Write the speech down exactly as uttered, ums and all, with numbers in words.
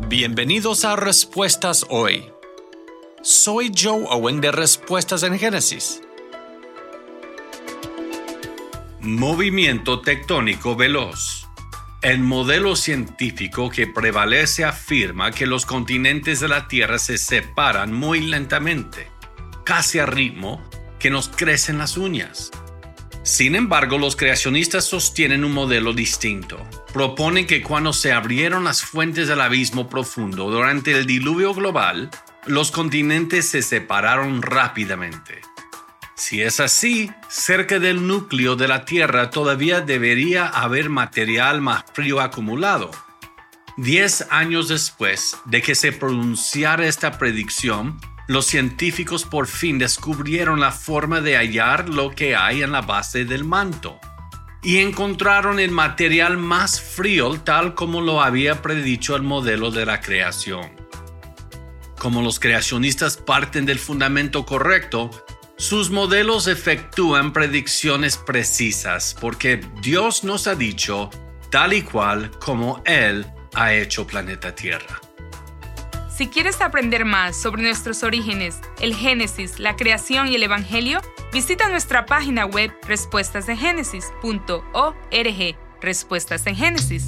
Bienvenidos a Respuestas Hoy. Soy Joe Owen de Respuestas en Génesis. Movimiento tectónico veloz. El modelo científico que prevalece afirma que los continentes de la Tierra se separan muy lentamente, casi a ritmo que nos crecen las uñas. Sin embargo, los creacionistas sostienen un modelo distinto. Proponen que cuando se abrieron las fuentes del abismo profundo durante el diluvio global, los continentes se separaron rápidamente. Si es así, cerca del núcleo de la Tierra todavía debería haber material más frío acumulado. Diez años después de que se pronunciara esta predicción, los científicos por fin descubrieron la forma de hallar lo que hay en la base del manto y encontraron el material más frío tal como lo había predicho el modelo de la creación. Como los creacionistas parten del fundamento correcto, sus modelos efectúan predicciones precisas porque Dios nos ha dicho tal y cual como Él ha hecho planeta Tierra. Si quieres aprender más sobre nuestros orígenes, el Génesis, la creación y el Evangelio, visita nuestra página web respuestas en génesis punto org, Respuestas en Génesis.